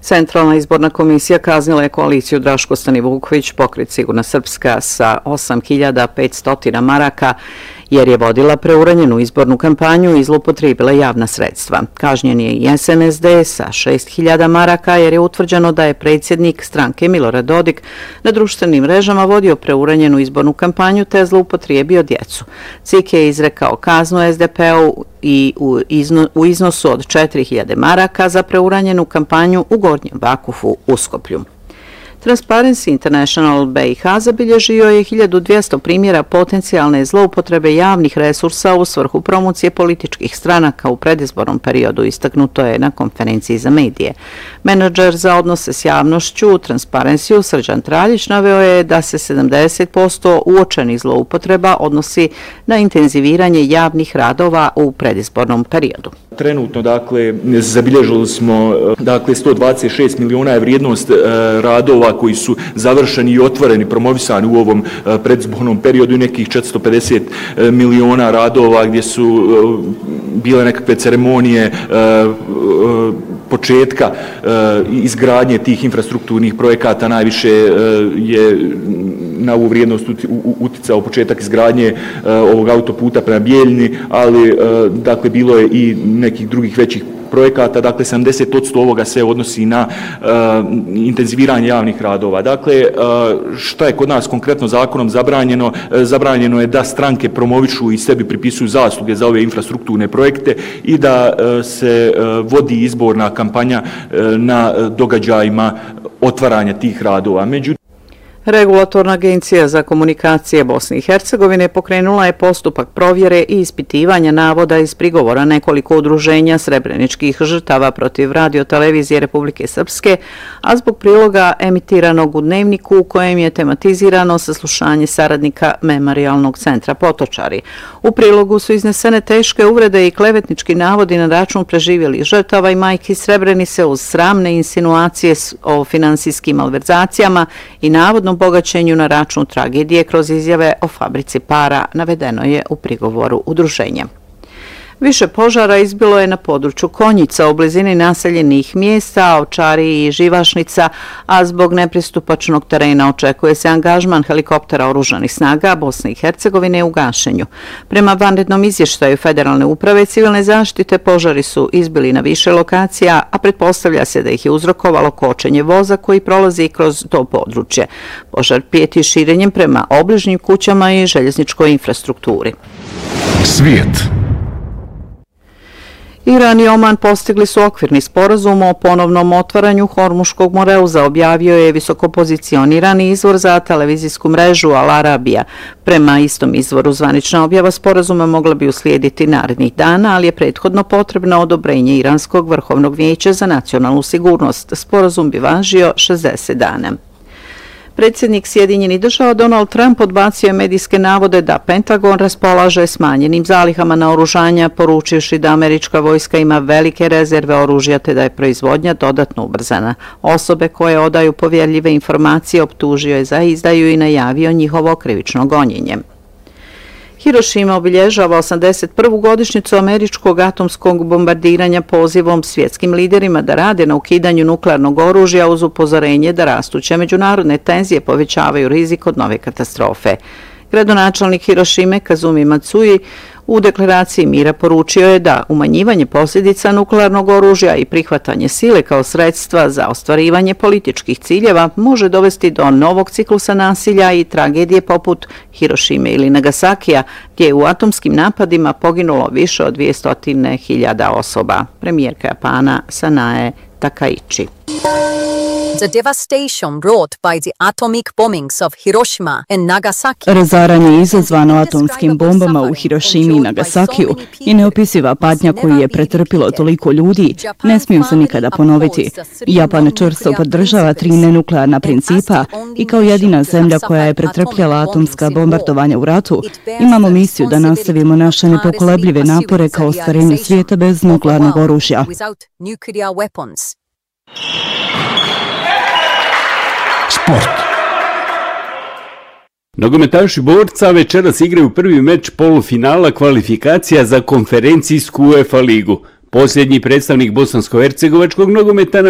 Centralna izborna komisija kaznila je koaliciju Draško Stanivuković, Pokret Sigurna Srpska sa 8.500 maraka jer je vodila preuranjenu izbornu kampanju i zloupotrijebila javna sredstva. Kažnjen je i SNSD sa 6.000 maraka jer je utvrđeno da je predsjednik stranke Milorad Dodik na društvenim mrežama vodio preuranjenu izbornu kampanju te zloupotrijebio djecu. CIK je izrekao kaznu SDP-u i u iznosu od 4.000 maraka za preuranjenu kampanju u Gornjem Vakufu u Skoplju. Transparency International BiH zabilježio je 1200 primjera potencijalne zloupotrebe javnih resursa u svrhu promocije političkih stranaka u predizbornom periodu, istaknuto je na konferenciji za medije. Menadžer za odnose s javnošću u Transparency Srđan Traljić naveo je da se 70% uočenih zloupotreba odnosi na intenziviranje javnih radova u predizbornom periodu. Trenutno, zabilježili smo 126 miliona je vrijednost radova koji su završeni i otvoreni, promovisani u ovom predizbornom periodu i nekih 450 miliona radova gdje su bile nekakve ceremonije početka izgradnje tih infrastrukturnih projekata. Najviše je na ovu vrijednost uticao početak izgradnje ovog autoputa prema Bijeljini, ali bilo je i nekih drugih većih projekata. 70% ovoga se odnosi na intenziviranje javnih radova. Šta je kod nas konkretno zakonom zabranjeno? Zabranjeno je da stranke promovišu i sebi pripisuju zasluge za ove infrastrukturne projekte i da se vodi izborna kampanja na događajima otvaranja tih radova. Regulatorna agencija za komunikacije Bosne i Hercegovine pokrenula je postupak provjere i ispitivanja navoda iz prigovora nekoliko udruženja srebreničkih žrtava protiv Radio-televizije Republike Srpske, a zbog priloga emitiranog u Dnevniku u kojem je tematizirano saslušanje saradnika Memorijalnog centra Potočari. U prilogu su iznesene teške uvrede i klevetnički navodi na račun preživjelih žrtava i majki Srebrenice uz sramne insinuacije o finansijskim malverzacijama i navodnom bogaćenju na račun tragedije kroz izjave o fabrici para, navedeno je u prigovoru udruženja. Više požara izbilo je na području Konjica u blizini naseljenih mjesta, Ovčari i Živašnica, a zbog nepristupačnog terena očekuje se angažman helikoptera oružanih snaga Bosne i Hercegovine u gašenju. Prema vanrednom izvještaju Federalne uprave civilne zaštite požari su izbili na više lokacija, a pretpostavlja se da ih je uzrokovalo kočenje voza koji prolazi kroz to područje. Požar prijeti širenjem prema obližnjim kućama i željezničkoj infrastrukturi. Svijet. Iran i Oman postigli su okvirni sporazum o ponovnom otvaranju Hormuškog moreuza, objavio je visokopozicionirani izvor za televizijsku mrežu Al Arabija. Prema istom izvoru zvanična objava sporazuma mogla bi uslijediti narednih dana, ali je prethodno potrebno odobrenje Iranskog vrhovnog vijeća za nacionalnu sigurnost. Sporazum bi važio 60 dana. Predsjednik Sjedinjenih Država Donald Trump odbacio je medijske navode da Pentagon raspolaže smanjenim zalihama naoružanja, poručivši da američka vojska ima velike rezerve oružja te da je proizvodnja dodatno ubrzana. Osobe koje odaju povjerljive informacije optužio je za izdaju i najavio njihovo krivično gonjenje. Hirošima obilježava 81. godišnjicu američkog atomskog bombardiranja pozivom svjetskim liderima da rade na ukidanju nuklearnog oružja uz upozorenje da rastuće međunarodne tenzije povećavaju rizik od nove katastrofe. Gradonačelnik Hirošime Kazumi Matsui u deklaraciji mira poručio je da umanjivanje posljedica nuklearnog oružja i prihvatanje sile kao sredstva za ostvarivanje političkih ciljeva može dovesti do novog ciklusa nasilja i tragedije poput Hirošime ili Nagasakija, gdje je u atomskim napadima poginulo više od 200.000 osoba. Premijerka Japana Sanae Takaichi. The devastation wrought by the atomic bombings of Hiroshima and Nagasaki. Razaranje izazvano atomskim bombama u Hirošimi i Nagasakiju i neopisiva patnja koju je pretrpilo toliko ljudi ne smiju se nikada ponoviti. Japan čvrsto podržava 3 nenuklearna principa i kao jedina zemlja koja je pretrpjela atomska bombardovanja u ratu, imamo misiju da nastavimo naše nepokolebljive napore ka ostvarenju svijeta bez nuklearnog oružja. Sport. Nogometaši Borca večeras igraju prvi meč polufinala kvalifikacija za konferencijsku UEFA ligu. Posljednji predstavnik bosansko-hercegovačkog nogometa